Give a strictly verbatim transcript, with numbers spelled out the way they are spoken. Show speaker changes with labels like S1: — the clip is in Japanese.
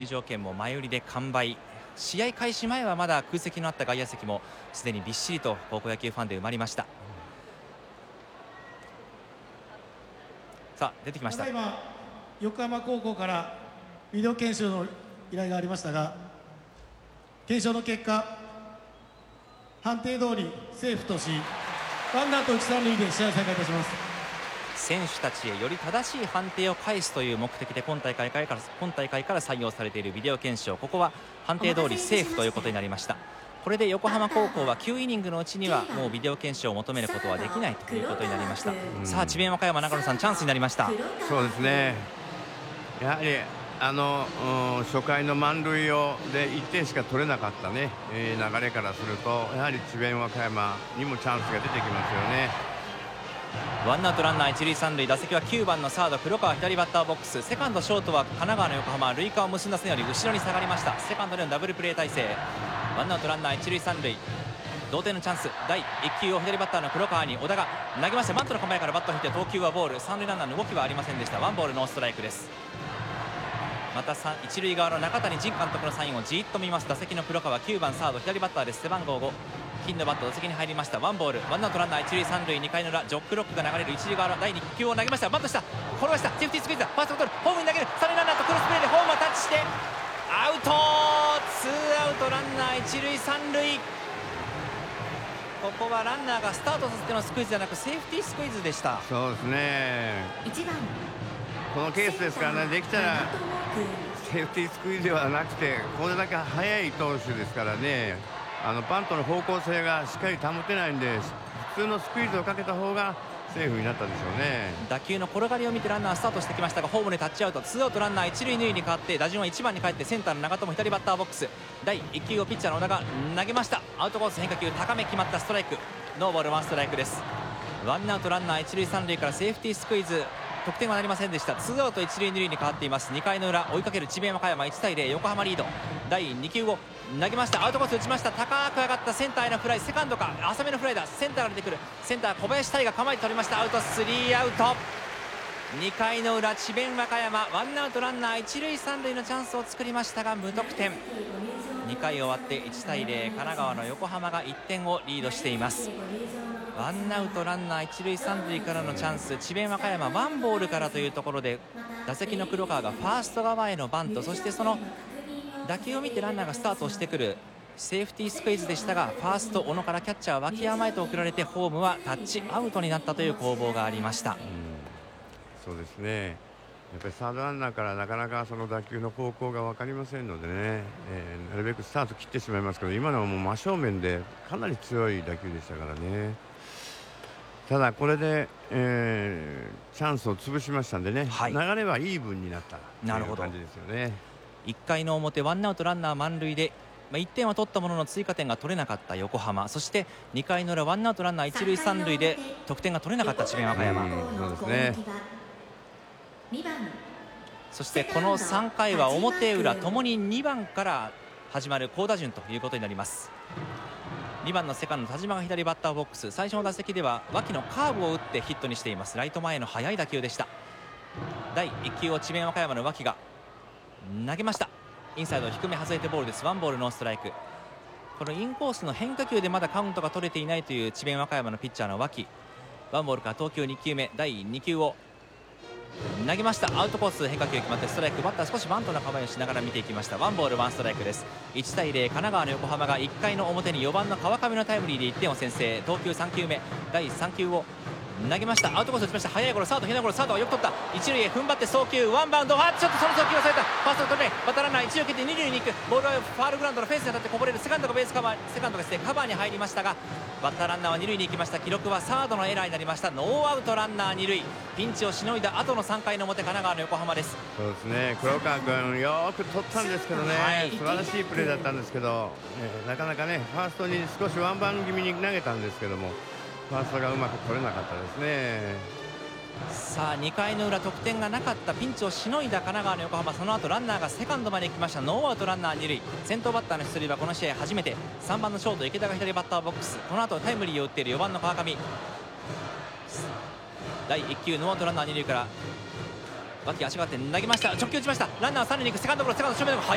S1: 場券も前売りで完売。試合開始前はまだ空席のあった外野席もすでにびっしりと高校野球ファンで埋まりました。さあ出てきました。
S2: 今横浜高校からビデオ検証の依頼がありましたが、検証の結果判定通りセーフとし、ワンアウト一三塁で試合を再開いたします。
S1: 選手たちへより正しい判定を返すという目的で今大会から今大会から採用されているビデオ検証、ここは判定通りセーフということになりました。これで横浜高校はきゅうイニングのうちにはもうビデオ検証を求めることはできないということになりました。さあ智弁和歌山、長野さんチャンスになりました。
S3: そうですね、やはりあの初回の満塁をでいってんしか取れなかったね、えー、流れからするとやはり智弁和歌山にもチャンスが出てきますよね。
S1: ワンアウトランナー一塁三塁、打席はきゅうばんのサード黒川、左バッターボックス。セカンドショートは神奈川の横浜、塁間を結んだ線より後ろに下がりました。セカンドでのダブルプレー体制。ワンアウトランナー一塁三塁、同点のチャンス。だいいっ球を左バッターの黒川に小田が投げまして、バントの構えからバットを引いて投球はボール。三塁ランナーの動きはありませんでした。ワンボールノーストライクです。また一塁側の中谷仁監督のサインをじーっと見ます。打席の黒川、きゅうばんサード左バッターです。背番号ご、金のバット、打席に入りました。ワンボール、ワンアウトランナー一塁三塁、にかいの裏ジョックロックが流れる一塁側のだいに球を投げました。バントした、転がした、セーフティースクイズだ、ファーストを取る、ホームに投げる、三塁ランナーとクロスプレーでホームをタッチしてアウト。ツーアウトランナー一塁三塁。ここはランナーがスタートさせてのスクイズじゃなくセーフティースクイズでした。
S3: そうですね、このケースですからね、できたらセーフティースクイズではなくて、これだけ速い投手ですからね、あのバントの方向性がしっかり保てないんで、普通のスクイズをかけた方がセーフになったでしょうね。
S1: 打球の転がりを見てランナースタートしてきましたが、ホームでタッチアウト。ツーアウトランナー一塁二塁に変わって、打順はいちばんに帰ってセンターの長友、左バッターボックス。だいいっ球をピッチャーの小田が投げました。アウトコース変化球高め決まった、ストライク。ノーボールワンストライクです。ワンアウトランナー一塁三塁からセーフティースクイズ、得点はなりませんでした。ツーアウト一塁二塁に変わっています。にかいの裏、追いかける智弁和歌山いちたいゼロ、横浜リード。だいに球を投げました。アウトコース打ちました。高く上がったセンターへのフライ、セカンドか浅めのフライだ。センターが出てくる。センター小林大が構えて取りました。アウト、スリーアウト。にかいの裏、智弁和歌山ワンアウトランナー一塁三塁のチャンスを作りましたが無得点。にかい終わっていちたいゼロ、神奈川の横浜がいってんをリードしています。ワンアウトランナー一塁三塁からのチャンス、智弁和歌山ワンボールからというところで、打席の黒川がファースト側へのバント、そしてその打球を見てランナーがスタートしてくるセーフティースクイズでしたが、ファースト小野からキャッチャー脇山へと送られて、ホームはタッチアウトになったという攻防がありました。うん、
S3: そうですね、やっぱりサードランナーからなかなかその打球の方向が分かりませんのでね、えー、なるべくスタート切ってしまいますけど、今のはもう真正面でかなり強い打球でしたからね。ただこれで、えー、チャンスを潰しましたんでね、はい、流れはイーブンになったという感じですよね。
S1: いっかいの表、ワンアウトランナー満塁で、まあ、いってんは取ったものの追加点が取れなかった横浜、そしてにかいの裏ワンアウトランナー一塁三塁で得点が取れなかった智弁和歌山。
S3: そうですね。
S1: そしてこのさんかいは表裏ともににばんから始まる好打順ということになります。にばんのセカンド田島が左バッターボックス、最初の打席では脇のカーブを打ってヒットにしています。ライト前への速い打球でした。だいいっ球を智弁和歌山の脇が投げました。インサイド低め外れてボールです。ワンボールノーストライク。このインコースの変化球でまだカウントが取れていないという智弁和歌山のピッチャーの脇、ワンボールから投球に球目、だいに球を投げました。アウトコース変化球決まってストライク。バッター少しバントの構えをしながら見ていきました。ワンボールワンストライクです。いちたいゼロ、神奈川の横浜がいっかいの表によばんの川上のタイムリーでいってんを先制。投球さん球目、だいさん球を投げました。アウトコース打ちました。速いゴロ、サード平野ゴロ、サードがよく取った。一塁へ踏ん張って送球、ワンバウンド、あちょっとその送球がされた。ファーストの取れない。バッターランナー一塁を蹴って二塁に行く。ボールはファールグラウンドのフェンスに当たってこぼれる。セカンドがベースカバー、セカンドがですねカバーに入りましたが、バッターランナーは二塁に行きました。記録はサードのエラーになりました。ノーアウトランナー二塁。ピンチをしのいだ後のさんかいの表、神奈川の横浜です。
S3: そうですね、黒川君よく取ったんですけどね、はい、素晴らしいプレーだったんですけど、えー、なかなかねファーストに少しワンバウンド気味に投げたんですけども、ファーストがうまく取れなかったですね。
S1: さあにかいの裏得点がなかったピンチをしのいだ神奈川の横浜、その後ランナーがセカンドまで行きました。ノーアウトランナー二塁。先頭バッターの出塁はこの試合初めて。さんばんのショート池田が左バッターボックス、この後タイムリーを打っているよばんの川上。だいいっ球ノーアウトランナー二塁から脇足があって投げました。直球打ちました。ランナー三塁に行く。セカンドゴロ、セカンド正面の速